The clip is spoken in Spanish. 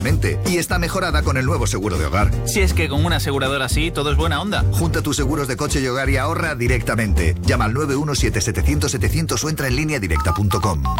y está mejorada con el nuevo seguro de hogar. Si es que con una aseguradora así, todo es buena onda. Junta tus seguros de coche y hogar y ahorra directamente. Llama al 917-700-700 o entra en lineadirecta.com.